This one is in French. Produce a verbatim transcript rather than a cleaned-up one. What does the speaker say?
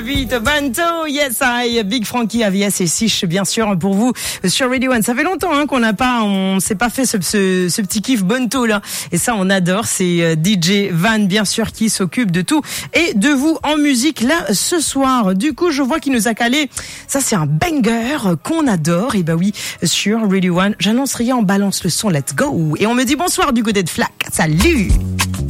Vite, Banto, yes I, Big Frankie, A V S et Sich, bien sûr, pour vous, sur Radio One. Ça fait longtemps, hein, qu'on n'a pas, on s'est pas fait ce, ce, ce petit kiff Banto, là. Et ça, on adore. C'est D J Van, bien sûr, qui s'occupe de tout et de vous en musique, là, ce soir. Du coup, je vois qu'il nous a calé. Ça, c'est un banger qu'on adore. Et bah oui, sur Radio One. J'annonce rien, on balance le son, let's go. Et on me dit bonsoir du côté de Flac. Salut!